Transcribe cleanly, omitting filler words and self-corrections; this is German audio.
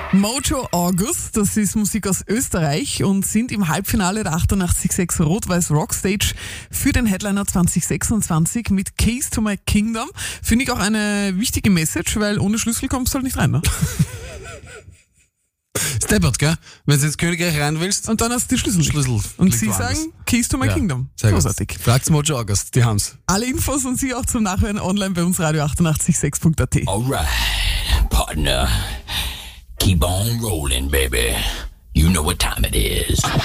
Mojo August, das ist Musik aus Österreich und sind im Halbfinale der 88.6 Rot-Weiß Rockstage für den Headliner 2026 mit Keys to My Kingdom. Finde ich auch eine wichtige Message, weil ohne Schlüssel kommst du halt nicht rein, ne? Steppert, gell? Wenn du ins Königreich rein willst. Und dann hast du die Schlüssel. Und liegt sie woanders. sagen Keys to My Kingdom. Sehr Großartig. gut. Fragt's Mojo August, die haben's. Alle Infos und Sie auch zum Nachhören online bei uns radio886.at. Alright, partner. Keep on rolling, baby. You know what time it is.